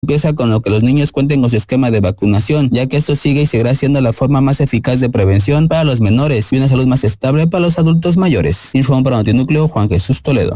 Empieza con lo que los niños cuenten con su esquema de vacunación, ya que esto sigue y seguirá siendo la forma más eficaz de prevención para los menores y una salud más estable para los adultos mayores. Informó para Notinúcleo Juan Jesús Toledo.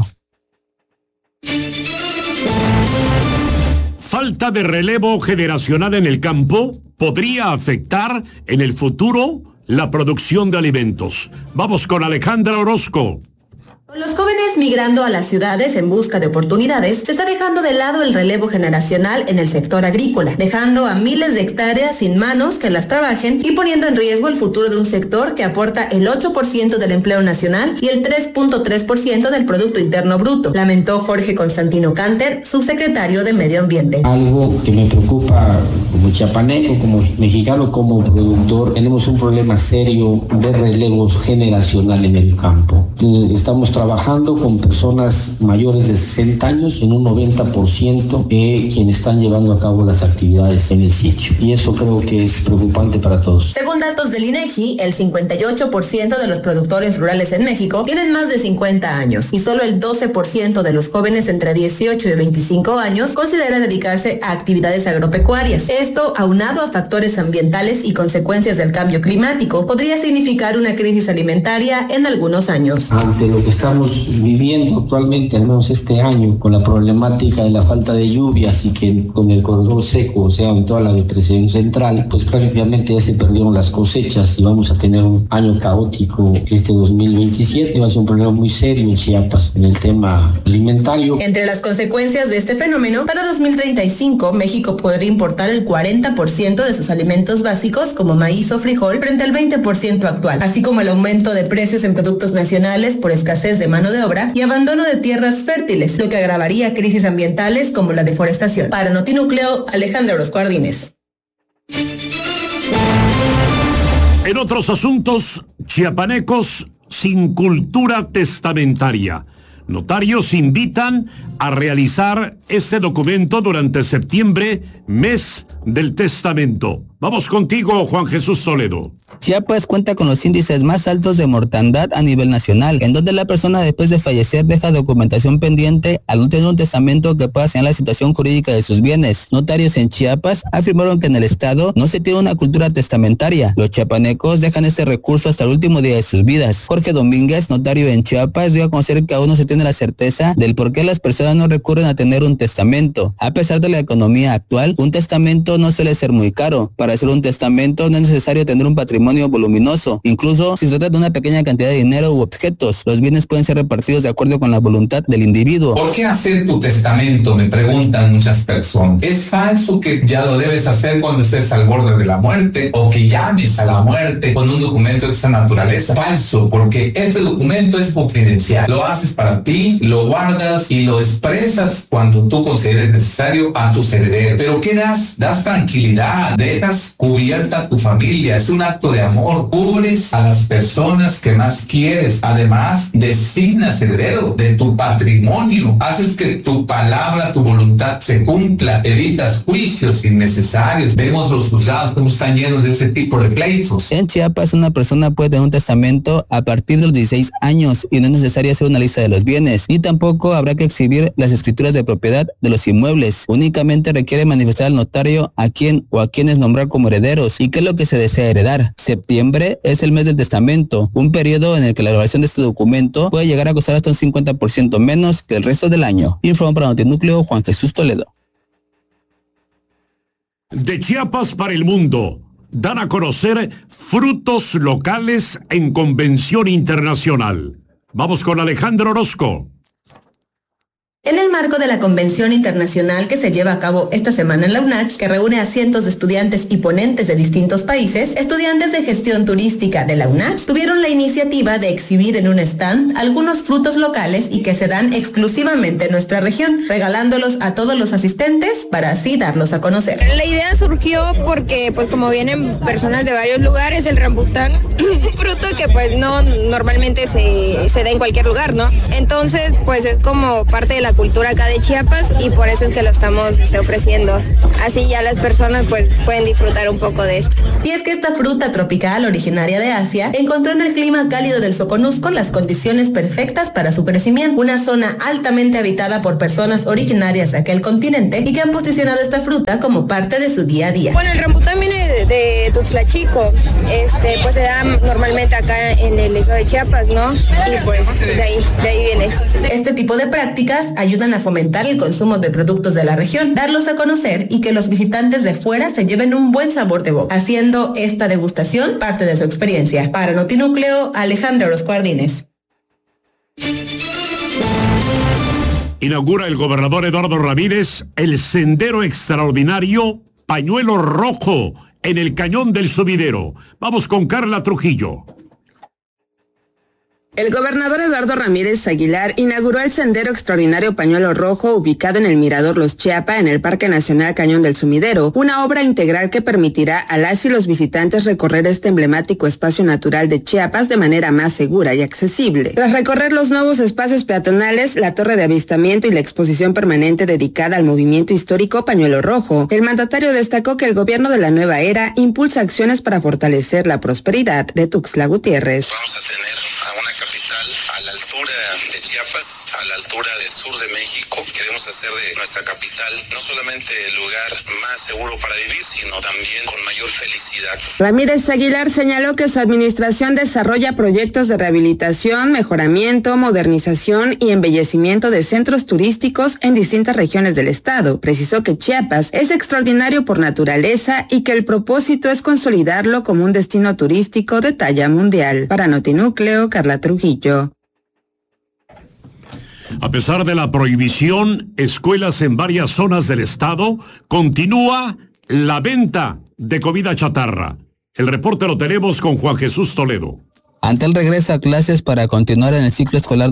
¿Falta de relevo generacional en el campo podría afectar en el futuro la producción de alimentos? Vamos con Alejandra Orozco. Con los jóvenes migrando a las ciudades en busca de oportunidades, se está dejando de lado el relevo generacional en el sector agrícola, dejando a miles de hectáreas sin manos que las trabajen y poniendo en riesgo el futuro de un sector que aporta el 8% del empleo nacional y el 3.3% del Producto Interno Bruto, lamentó Jorge Constantino Canter, subsecretario de Medio Ambiente. Algo que me preocupa como chiapaneco, como mexicano, como productor, tenemos un problema serio de relevo generacional en el campo. Estamos trabajando con personas mayores de 60 años en un 90% de quienes están llevando a cabo las actividades en el sitio. Y eso creo que es preocupante para todos. Según datos del INEGI, el 58% de los productores rurales en México tienen más de 50 años y solo el 12% de los jóvenes entre 18 y 25 años considera dedicarse a actividades agropecuarias. Esto, aunado a factores ambientales y consecuencias del cambio climático, podría significar una crisis alimentaria en algunos años. Ante lo que estamos viviendo actualmente, al menos este año, con la problemática de la falta de lluvias y que con el corredor seco, o sea, en toda la depresión central, pues prácticamente ya se perdieron las cosechas y vamos a tener un año caótico este 2027. Va a ser un problema muy serio en Chiapas en el tema alimentario. Entre las consecuencias de este fenómeno, para 2035 México podría importar el 40% de sus alimentos básicos como maíz o frijol frente al 20% actual, así como el aumento de precios en productos nacionales por escasez de mano de obra y abandono de tierras fértiles, lo que agravaría crisis ambientales como la deforestación. Para Notinúcleo, Alejandra Orozco Ardínez. En otros asuntos, chiapanecos sin cultura testamentaria. Notarios invitan a realizar este documento durante septiembre, mes del testamento. Vamos contigo, Juan Jesús Toledo. Chiapas cuenta con los índices más altos de mortandad a nivel nacional, en donde la persona después de fallecer deja documentación pendiente al no tener un testamento que pueda señalar la situación jurídica de sus bienes. Notarios en Chiapas afirmaron que en el estado no se tiene una cultura testamentaria. Los chiapanecos dejan este recurso hasta el último día de sus vidas. Jorge Domínguez, notario en Chiapas, dio a conocer que aún no se tiene la certeza del por qué las personas no recurren a tener un testamento. A pesar de la economía actual, un testamento no suele ser muy caro. Para hacer un testamento no es necesario tener un patrimonio voluminoso. Incluso si se trata de una pequeña cantidad de dinero u objetos, los bienes pueden ser repartidos de acuerdo con la voluntad del individuo. ¿Por qué hacer tu testamento? Me preguntan muchas personas. ¿Es falso que ya lo debes hacer cuando estés al borde de la muerte o que llames a la muerte con un documento de esa naturaleza? Falso, porque este documento es confidencial. Lo haces para ti, lo guardas y lo expresas cuando tú consideres necesario a tus herederos. ¿Pero qué das? Das tranquilidad, dejas cubierta a tu familia. Es un acto de amor. Cubres a las personas que más quieres. Además, designas heredero de tu patrimonio. Haces que tu palabra, tu voluntad se cumpla. Evitas juicios innecesarios. Vemos los juzgados como están llenos de ese tipo de pleitos. En Chiapas, una persona puede tener un testamento a partir de los 16 años y no es necesario hacer una lista de los bienes, ni tampoco habrá que exhibir las escrituras de propiedad de los inmuebles. Únicamente requiere manifestar al notario a quién o a quienes nombrar como herederos y qué es lo que se desea heredar. Septiembre es el mes del testamento, un periodo en el que la elaboración de este documento puede llegar a costar hasta un 50% menos que el resto del año. Informó para Notinúcleo Juan Jesús Toledo. De Chiapas para el mundo, dan a conocer frutos locales en convención internacional. Vamos con Alejandro Orozco. En el marco de la convención internacional que se lleva a cabo esta semana en la UNACH, que reúne a cientos de estudiantes y ponentes de distintos países, estudiantes de gestión turística de la UNACH tuvieron la iniciativa de exhibir en un stand algunos frutos locales y que se dan exclusivamente en nuestra región, regalándolos a todos los asistentes para así darlos a conocer. La idea surgió porque, pues como vienen personas de varios lugares, el rambután, un fruto que pues no normalmente se da en cualquier lugar, ¿no? Entonces, pues es como parte de la cultura acá de Chiapas y por eso es que lo estamos ofreciendo. Así ya las personas pues pueden disfrutar un poco de esto. Y es que esta fruta tropical originaria de Asia encontró en el clima cálido del Soconusco las condiciones perfectas para su crecimiento, una zona altamente habitada por personas originarias de aquel continente y que han posicionado esta fruta como parte de su día a día. Bueno, el rambután viene de Tuxtla Chico, pues se da normalmente acá en el estado de Chiapas, ¿no? Y pues de ahí viene eso. Este tipo de prácticas ayudan a fomentar el consumo de productos de la región, darlos a conocer y que los visitantes de fuera se lleven un buen sabor de boca, haciendo esta degustación parte de su experiencia. Para Notinúcleo, Alejandra Orozco Ardínez. Inaugura el gobernador Eduardo Ramírez el sendero extraordinario Pañuelo Rojo en el Cañón del Sumidero. Vamos con Carla Trujillo. El gobernador Eduardo Ramírez Aguilar inauguró el sendero extraordinario Pañuelo Rojo ubicado en el Mirador Los Chiapa en el Parque Nacional Cañón del Sumidero, una obra integral que permitirá a las y los visitantes recorrer este emblemático espacio natural de Chiapas de manera más segura y accesible. Tras recorrer los nuevos espacios peatonales, la torre de avistamiento y la exposición permanente dedicada al movimiento histórico Pañuelo Rojo, el mandatario destacó que el gobierno de la nueva era impulsa acciones para fortalecer la prosperidad de Tuxtla Gutiérrez. Vamos a tener a una capital a la altura de Chiapas, a la altura del sur de México. Queremos hacer de nuestra capital no solamente el lugar más seguro para vivir, sino también con mayor felicidad. Ramírez Aguilar señaló que su administración desarrolla proyectos de rehabilitación, mejoramiento, modernización y embellecimiento de centros turísticos en distintas regiones del estado. Precisó que Chiapas es extraordinario por naturaleza y que el propósito es consolidarlo como un destino turístico de talla mundial. Para Notinúcleo, Carla Trujillo. A pesar de la prohibición, escuelas en varias zonas del estado continúa la venta de comida chatarra. El reporte lo tenemos con Juan Jesús Toledo. Ante el regreso a clases para continuar en el ciclo escolar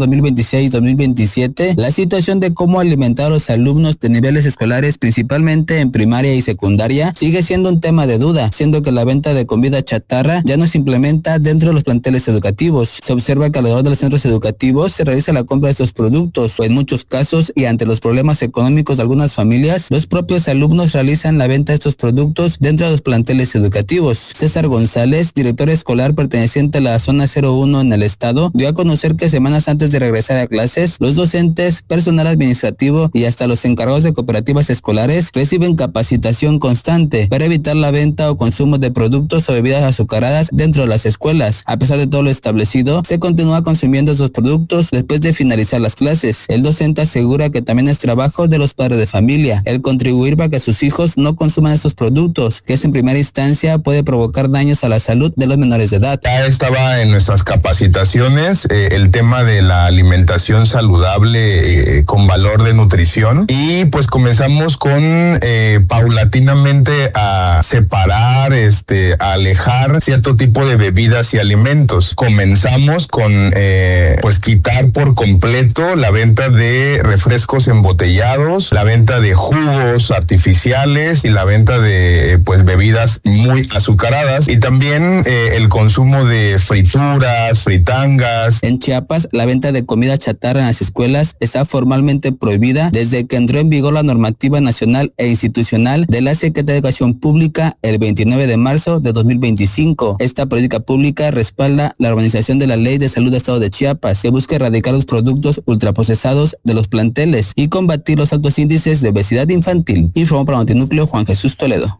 2026-2027, la situación de cómo alimentar a los alumnos de niveles escolares, principalmente en primaria y secundaria, sigue siendo un tema de duda, siendo que la venta de comida chatarra ya no se implementa dentro de los planteles educativos. Se observa que alrededor de los centros educativos se realiza la compra de estos productos, o en muchos casos, y ante los problemas económicos de algunas familias, los propios alumnos realizan la venta de estos productos dentro de los planteles educativos. César González, director escolar perteneciente a la zona 01 en el estado, dio a conocer que semanas antes de regresar a clases, los docentes, personal administrativo y hasta los encargados de cooperativas escolares reciben capacitación constante para evitar la venta o consumo de productos o bebidas azucaradas dentro de las escuelas. A pesar de todo lo establecido, se continúa consumiendo estos productos después de finalizar las clases. El docente asegura que también es trabajo de los padres de familia el contribuir para que sus hijos no consuman estos productos, que en primera instancia puede provocar daños a la salud de los menores de edad. Ya estaba en nuestras capacitaciones el tema de la alimentación saludable con valor de nutrición, y pues comenzamos con paulatinamente a separar, a alejar cierto tipo de bebidas y alimentos. Comenzamos con pues quitar por completo la venta de refrescos embotellados, la venta de jugos artificiales y la venta de pues bebidas muy azucaradas, y también el consumo de frituras, fritangas. En Chiapas, la venta de comida chatarra en las escuelas está formalmente prohibida desde que entró en vigor la normativa nacional e institucional de la Secretaría de Educación Pública el 29 de marzo de 2025. Esta política pública respalda la organización de la Ley de Salud del Estado de Chiapas, que busca erradicar los productos ultraprocesados de los planteles y combatir los altos índices de obesidad infantil. Informó para Notinúcleo Juan Jesús Toledo.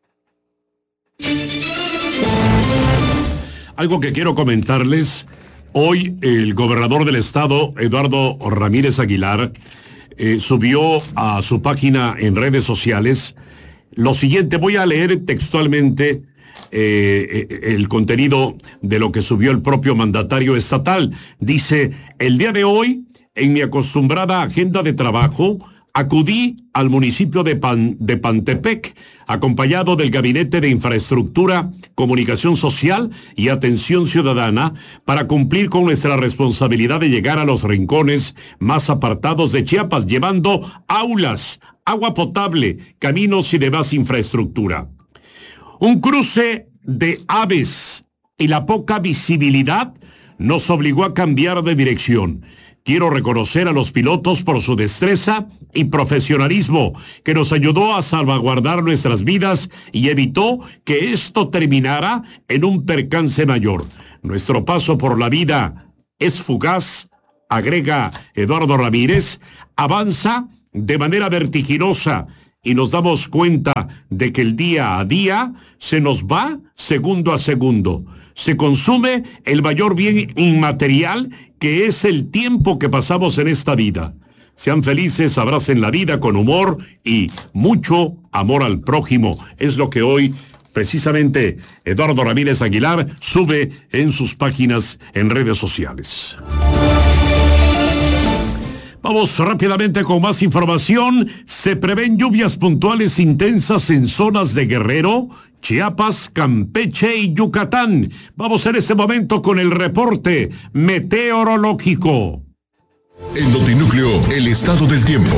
Algo que quiero comentarles, hoy el gobernador del estado, Eduardo Ramírez Aguilar, subió a su página en redes sociales lo siguiente. Voy a leer textualmente el contenido de lo que subió el propio mandatario estatal. Dice: el día de hoy, en mi acostumbrada agenda de trabajo, acudí al municipio de Pantepec, acompañado del Gabinete de Infraestructura, Comunicación Social y Atención Ciudadana, para cumplir con nuestra responsabilidad de llegar a los rincones más apartados de Chiapas, llevando aulas, agua potable, caminos y demás infraestructura. Un cruce de aves y la poca visibilidad nos obligó a cambiar de dirección. Quiero reconocer a los pilotos por su destreza y profesionalismo, que nos ayudó a salvaguardar nuestras vidas y evitó que esto terminara en un percance mayor. Nuestro paso por la vida es fugaz, agrega Eduardo Ramírez, avanza de manera vertiginosa y nos damos cuenta de que el día a día se nos va segundo a segundo. Se consume el mayor bien inmaterial, que es el tiempo que pasamos en esta vida. Sean felices, abracen la vida con humor y mucho amor al prójimo. Es lo que hoy precisamente Eduardo Ramírez Aguilar sube en sus páginas en redes sociales. Vamos rápidamente con más información. Se prevén lluvias puntuales intensas en zonas de Guerrero, Chiapas, Campeche y Yucatán. Vamos en este momento con el reporte meteorológico. En Notinúcleo, el estado del tiempo.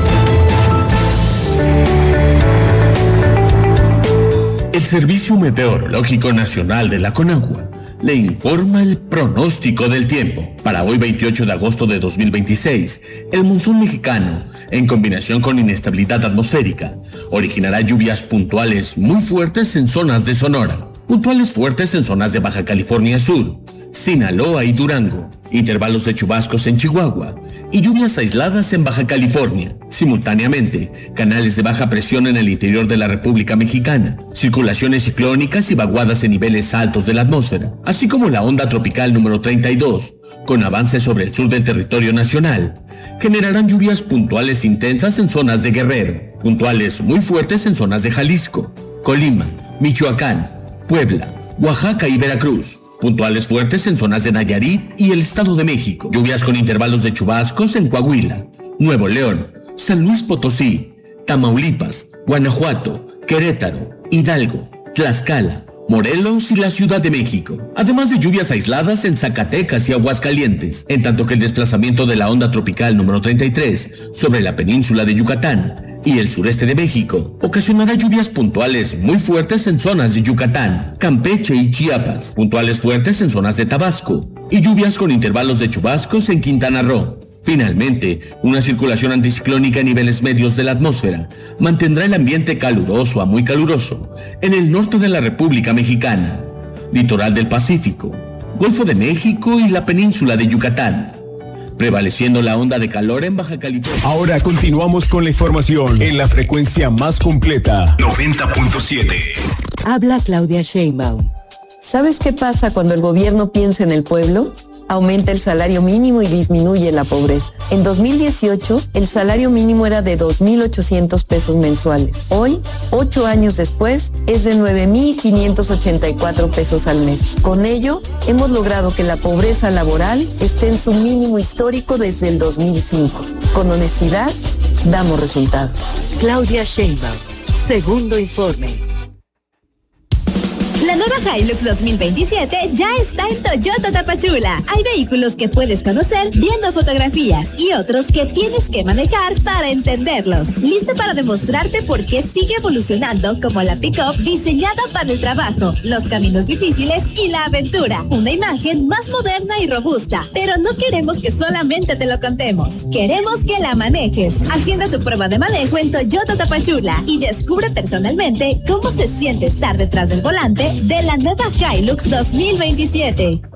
El Servicio Meteorológico Nacional de la Conagua le informa el pronóstico del tiempo. Para hoy 28 de agosto de 2026, el monzón mexicano, en combinación con inestabilidad atmosférica, originará lluvias puntuales muy fuertes en zonas de Sonora, puntuales fuertes en zonas de Baja California Sur, Sinaloa y Durango, intervalos de chubascos en Chihuahua y lluvias aisladas en Baja California. Simultáneamente, canales de baja presión en el interior de la República Mexicana, circulaciones ciclónicas y vaguadas en niveles altos de la atmósfera, así como la onda tropical número 32, con avance sobre el sur del territorio nacional, generarán lluvias puntuales intensas en zonas de Guerrero, puntuales muy fuertes en zonas de Jalisco, Colima, Michoacán, Puebla, Oaxaca y Veracruz, puntuales fuertes en zonas de Nayarit y el Estado de México, lluvias con intervalos de chubascos en Coahuila, Nuevo León, San Luis Potosí, Tamaulipas, Guanajuato, Querétaro, Hidalgo, Tlaxcala, Morelos y la Ciudad de México, además de lluvias aisladas en Zacatecas y Aguascalientes, en tanto que el desplazamiento de la onda tropical número 33 sobre la península de Yucatán y el sureste de México ocasionará lluvias puntuales muy fuertes en zonas de Yucatán, Campeche y Chiapas, puntuales fuertes en zonas de Tabasco y lluvias con intervalos de chubascos en Quintana Roo. Finalmente, una circulación anticiclónica a niveles medios de la atmósfera mantendrá el ambiente caluroso a muy caluroso en el norte de la República Mexicana, litoral del Pacífico, Golfo de México y la península de Yucatán, prevaleciendo la onda de calor en Baja California. Ahora continuamos con la información en la frecuencia más completa, 90.7. Habla Claudia Sheinbaum. ¿Sabes qué pasa cuando el gobierno piensa en el pueblo? Aumenta el salario mínimo y disminuye la pobreza. En 2018, el salario mínimo era de 2,800 pesos mensuales. Hoy, 8 años después, es de 9,584 pesos al mes. Con ello, hemos logrado que la pobreza laboral esté en su mínimo histórico desde el 2005. Con honestidad, damos resultados. Claudia Sheinbaum, segundo informe. La nueva Hilux 2027 ya está en Toyota Tapachula. Hay vehículos que puedes conocer viendo fotografías y otros que tienes que manejar para entenderlos. Listo para demostrarte por qué sigue evolucionando como la pick-up diseñada para el trabajo, los caminos difíciles y la aventura. Una imagen más moderna y robusta, pero no queremos que solamente te lo contemos. Queremos que la manejes. Agenda tu prueba de manejo en Toyota Tapachula y descubre personalmente cómo se siente estar detrás del volante de la nueva Hilux 2027.